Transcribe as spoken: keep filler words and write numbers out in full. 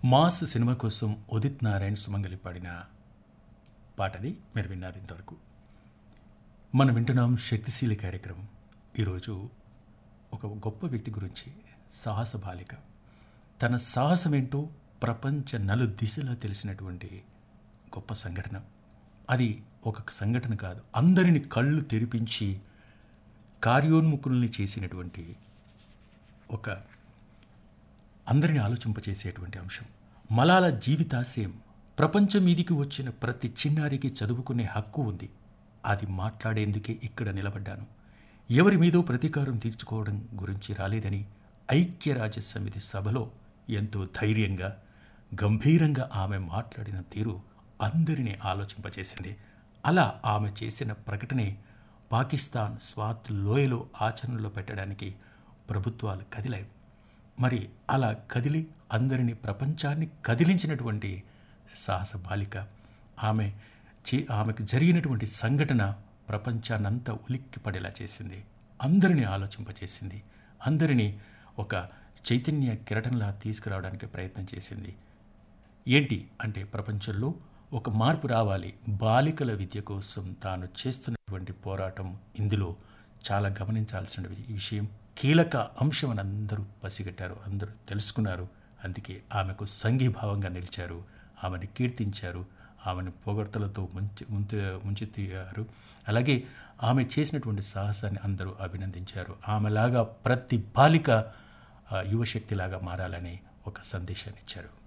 Mass cinema కోసం ఉదిత్ నారాయణ్ సుమంగలి పాడిన పాటది మీరు విన్నారు ఇంతవరకు. మనం వింటున్నాం శక్తిశీలి కార్యక్రమం. ఈరోజు ఒక గొప్ప వ్యక్తి గురించి, సాహస బాలిక. తన సాహసమేంటో ప్రపంచ నలు దిశలా తెలిసినటువంటి గొప్ప సంఘటన. అది ఒక సంఘటన కాదు, అందరిని కళ్ళు తెరిపించి కార్యోన్ముఖుల్ని చేసినటువంటి ఒక అందరిని ఆలోచింపచేసేటువంటి అంశం. మలాల జీవితాశయం. ప్రపంచం మీదికి వచ్చిన ప్రతి చిన్నారికి చదువుకునే హక్కు ఉంది. అది మాట్లాడేందుకే ఇక్కడ నిలబడ్డాను. ఎవరి మీదో ప్రతీకారం తీర్చుకోవడం గురించి రాలేదని ఐక్యరాజ్య సమితి సభలో ఎంతో ధైర్యంగా, గంభీరంగా ఆమె మాట్లాడిన తీరు అందరినీ ఆలోచింపచేసింది. అలా ఆమె చేసిన ప్రకటనే పాకిస్తాన్ స్వాత్ లోయలో ఆచరణలో పెట్టడానికి ప్రభుత్వాలు కదిలాయి. మరి అలా కదిలి అందరినీ, ప్రపంచాన్ని కదిలించినటువంటి సాహస బాలిక ఆమె. చే ఆమెకు జరిగినటువంటి సంఘటన ప్రపంచాన్నంతా ఉలిక్కి పడేలా చేసింది. అందరినీ ఆలోచింపచేసింది. అందరినీ ఒక చైతన్య కిరటంలా తీసుకురావడానికి ప్రయత్నం చేసింది. ఏంటి అంటే, ప్రపంచంలో ఒక మార్పు రావాలి. బాలికల విద్య కోసం తాను చేస్తున్నటువంటి పోరాటం ఇందులో చాలా గమనించాల్సిన విషయం, కీలక అంశం అని అందరూ పసిగట్టారు, అందరూ తెలుసుకున్నారు. అందుకే ఆమెకు సంఘీభావంగా నిలిచారు, ఆమెను కీర్తించారు, ఆమెను పొగడ్తలతో ముంచి ముంచె ముంచెత్తారు. అలాగే ఆమె చేసినటువంటి సాహసాన్ని అందరూ అభినందించారు. ఆమెలాగా ప్రతి బాలిక యువశక్తిలాగా మారాలని ఒక సందేశాన్ని ఇచ్చారు.